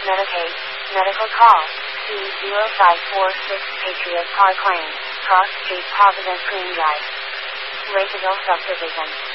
Medicaid, medical call, C0546 Patriot Park Lane, Cross Street, Providence, Green Drive. Lakeville Subdivision.